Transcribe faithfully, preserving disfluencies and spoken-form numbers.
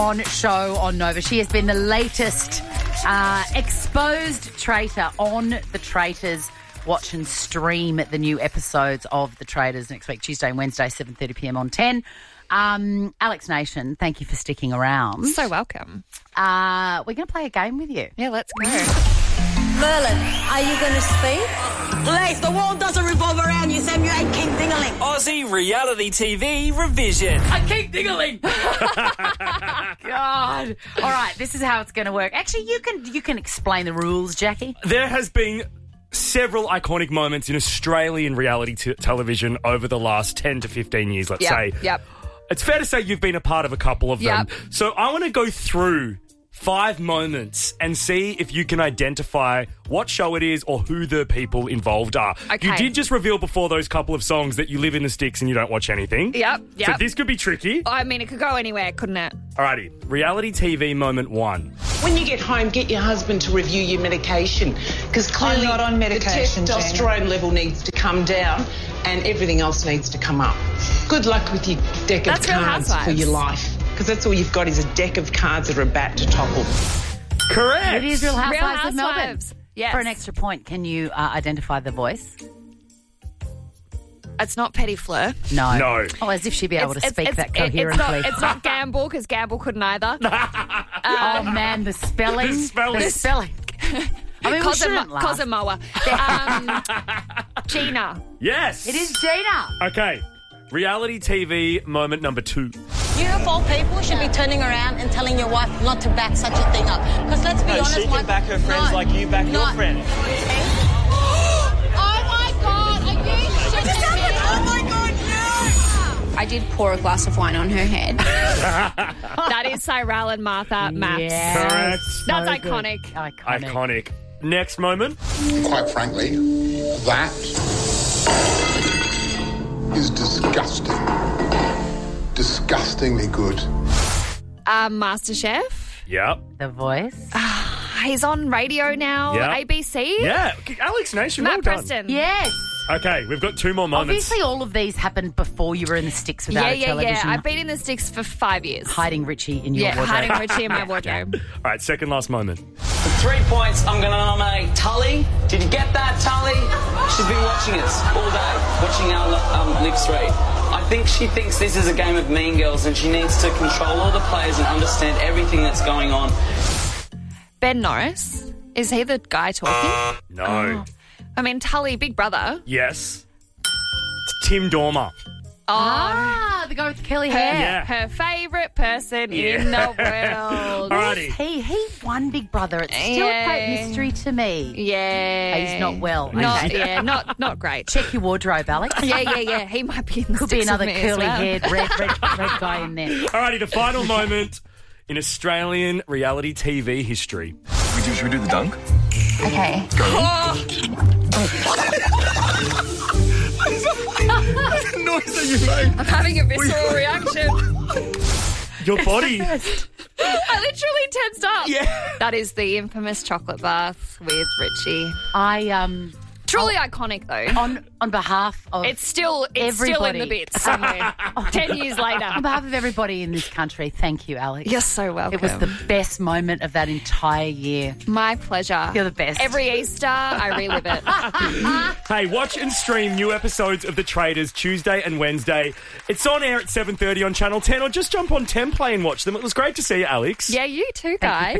On show on Nova. She has been the latest uh, exposed traitor on The Traitors. Watch and stream the new episodes of The Traitors next week, Tuesday and Wednesday, seven thirty p m on ten. Um, Alex Nation, thank you for sticking around. So welcome. Uh, we're going to play a game with you. Yeah, let's go. Merlin, are you going to speak? Leif, the world doesn't revolve around you, Sam. You ain't King Dingaling. Aussie reality T V revision. I keep diggling. God. All right, this is how it's going to work. Actually, you can you can explain the rules, Jackie. There has been several iconic moments in Australian reality t- television over the last ten to fifteen years, let's Yep, say. yep. It's fair to say you've been a part of a couple of them. Yep. So I want to go through five moments and see if you can identify what show it is or who the people involved are. Okay. You did just reveal before those couple of songs that you live in the sticks and you don't watch anything. Yep, So yep. this could be tricky. I mean, it could go anywhere, couldn't it? Alrighty, reality T V moment one. When you get home, get your husband to review your medication because clearly I'm not on medication, the testosterone level needs to come down and everything else needs to come up. Good luck with your deck That's of Real cards Housewives. for your life because that's all you've got is a deck of cards that are about to topple. Correct. It is Real Housewives, Real of Melbourne. Housewives. Yes. For an extra point, can you uh, identify the voice? It's not Petty Fleur. No. No. Oh, as if she'd be able to It's- speak it's- that it- coherently. It's not, it's not Gamble, because Gamble couldn't either. oh, man, the spelling. The spelling. The spelling. I mean, we shouldn't Cosimo- laugh. Cosimoa. Um, Gina. Yes. It is Gina. Okay. Reality T V moment number two. You of all people should be turning around and telling your wife not to back such a thing up. Because let's be No, honest, she can my- back her friends No, like you back your no. friend. Oh my God! Are you shitting me? Oh my God! No! I did pour a glass of wine on her head. That is Cyrell and Martha Maps. Yes. Correct. That's So good. iconic. Iconic. Iconic. Next moment. Quite frankly, that is disgusting. Disgustingly good. Um, MasterChef. Yep. The voice. He's on radio now. Yeah. A B C. Yeah. Alex Nation, Matt well done. Preston. Yes. Okay, we've got two more moments. Obviously, all of these happened before you were in the sticks without Yeah, a yeah, television. yeah. I've been in the sticks for five years. hiding Richie in your yeah, wardrobe. hiding Richie in my wardrobe. All right, second last moment. For three points, I'm going to nominate Tully. Did you get that, Tully? She's been watching us all day, watching our um, Live Street. I think she thinks this is a game of mean girls and she needs to control all the players and understand everything that's going on. Ben Norris. Is he the guy talking? No. Oh. I mean, Tully, Big Brother. Yes. It's Tim Dormer. Oh, Ah, the guy with the curly her, hair. Yeah. her favourite person Yeah. in the world. Alrighty. He he won Big Brother. It's still a great Yeah. mystery to me. Yeah. He's not well. Not, Okay. yeah, not not great. Check your wardrobe, Alex. Yeah, yeah, yeah. He might be in the Could be sticks another with me as well. curly-haired red, red, red guy in there. Alrighty, the final moment in Australian reality T V history. We do, should we do the dunk? Okay. The noise that you made. I'm having a visceral reaction. Your body. I literally tensed up. Yeah. That is the infamous chocolate bath with Richie. I um Truly iconic, though. on on behalf of It's still it's still in the Everybody. bits somewhere. Ten years later. on behalf of everybody in this country, thank you, Alex. You're so welcome. It was the best moment of that entire year. My pleasure. You're the best. Every Easter, I relive it. Hey, watch and stream new episodes of The Traitors Tuesday and Wednesday. It's on air at seven thirty on Channel ten, or just jump on ten Play and watch them. It was great to see you, Alex. Yeah, you too, Thank you guys. for